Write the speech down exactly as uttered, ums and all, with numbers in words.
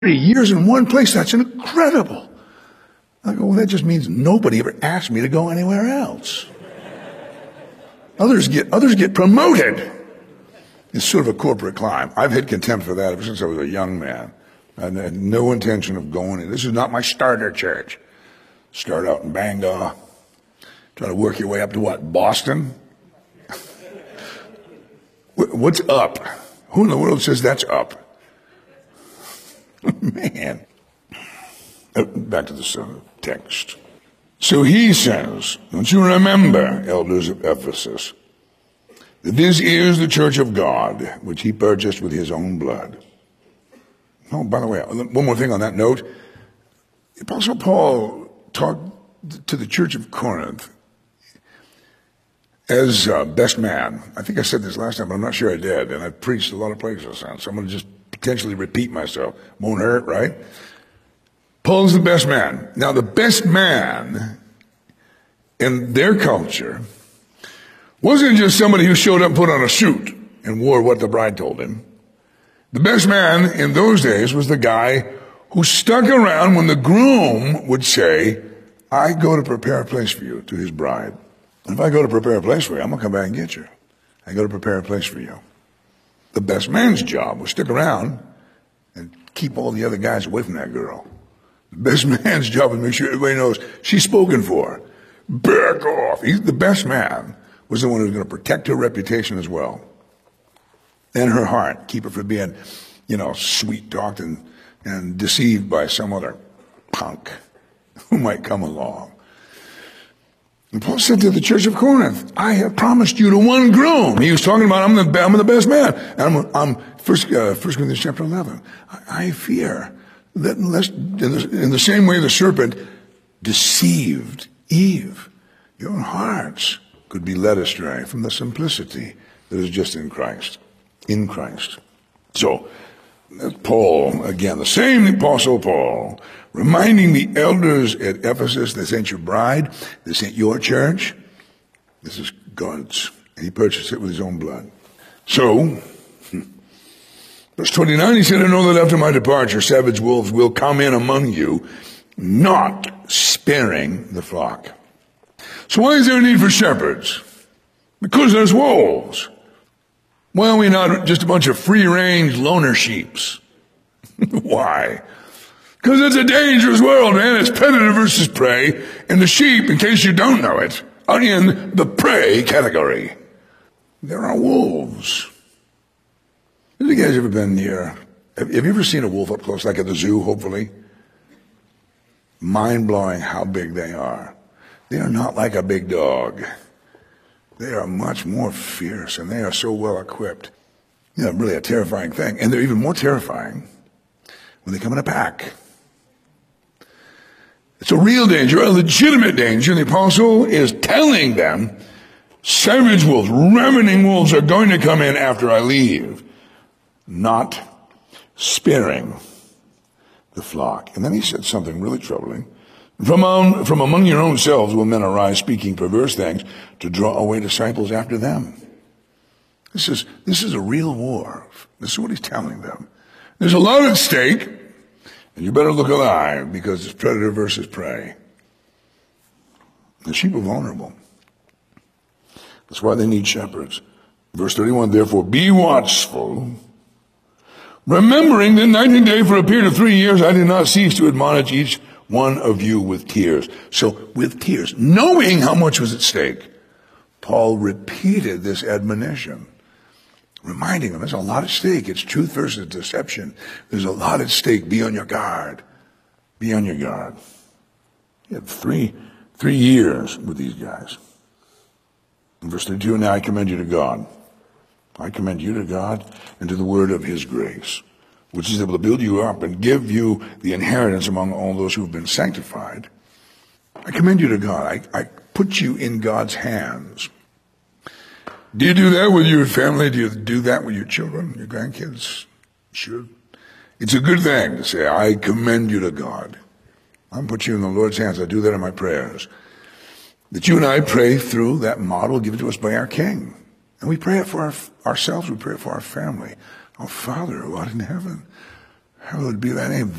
thirty years in one place, that's incredible. I go, well, that just means nobody ever asked me to go anywhere else. Others get, others get promoted. It's sort of a corporate climb. I've had contempt for that ever since I was a young man. I had no intention of going. This is not my starter church. Start out in Bangor. Try to work your way up to what, Boston? What's up? Who in the world says that's up? Man. Back to the uh, text. So he says, don't you remember, elders of Ephesus, that this is the church of God, which he purchased with his own blood. Oh, by the way, one more thing on that note. The Apostle Paul talked to the church of Corinth as uh, best man. I think I said this last time, but I'm not sure I did, and I've preached a lot of places since, so I'm going to just potentially repeat myself. Won't hurt, right? Paul's the best man. Now, the best man in their culture wasn't just somebody who showed up and put on a suit and wore what the bride told him. The best man in those days was the guy who stuck around when the groom would say, I go to prepare a place for you, to his bride. And if I go to prepare a place for you, I'm going to come back and get you. I go to prepare a place for you. The best man's job was stick around and keep all the other guys away from that girl. The best man's job was make sure everybody knows she's spoken for. Back off. He's the best man was the one who was going to protect her reputation as well. And her heart. Keep her from being, you know, sweet-talked and, and deceived by some other punk who might come along. And Paul said to the church of Corinth, I have promised you to one groom. He was talking about, I'm the, I'm the best man. And I'm, I'm first, uh, First Corinthians chapter eleven. I, I fear that unless, in the, in the same way the serpent deceived Eve, your hearts could be led astray from the simplicity that is just in Christ. In Christ. So, Paul, again, the same Apostle Paul, reminding the elders at Ephesus, this ain't your bride, this ain't your church, this is God's. And he purchased it with his own blood. So, verse twenty-nine, he said, I know that after my departure, savage wolves will come in among you, not sparing the flock. So why is there a need for shepherds? Because there's wolves. Why are we not just a bunch of free-range loner sheeps? Why? Because it's a dangerous world, man. It's predator versus prey. And the sheep, in case you don't know it, are in the prey category. There are wolves. Have you guys ever been near? Have you ever seen a wolf up close, like at the zoo, hopefully? Mind-blowing how big they are. They are not like a big dog. They are much more fierce, and they are so well equipped. You know, really a terrifying thing. And they're even more terrifying when they come in a pack. It's a real danger, a legitimate danger. The apostle is telling them, savage wolves, ravening wolves are going to come in after I leave, not sparing the flock. And then he said something really troubling. From, um, from among your own selves will men arise speaking perverse things to draw away disciples after them. This is, this is a real war. This is what he's telling them. There's a lot at stake, and you better look alive because it's predator versus prey. The sheep are vulnerable. That's why they need shepherds. Verse thirty-one, therefore be watchful, remembering that night and day for a period of three years I did not cease to admonish each one of you with tears. So with tears, knowing how much was at stake, Paul repeated this admonition, reminding them there's a lot at stake. It's truth versus deception. There's a lot at stake. Be on your guard. Be on your guard. He had three, three years with these guys. In verse thirty-two, now I commend you to God. I commend you to God and to the word of his grace, which is able to build you up and give you the inheritance among all those who have been sanctified. I commend you to God. I, I put you in God's hands. Do you do that with your family? Do you do that with your children, your grandkids? Sure. It's a good thing to say, I commend you to God. I put you in the Lord's hands. I do that in my prayers. That you and I pray through that model given to us by our King. And we pray it for our, ourselves. We pray it for our family. Our Father who art in heaven, How would it be that name?